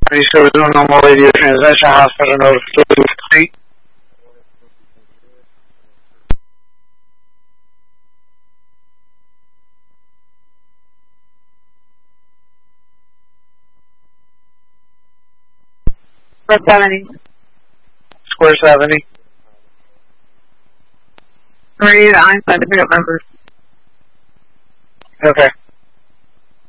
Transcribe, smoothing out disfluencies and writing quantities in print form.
Ready, so we're doing normal radio transmission, hospital notification complete. Square 70. Square 70. Ready to Einstein to pick up members. Okay.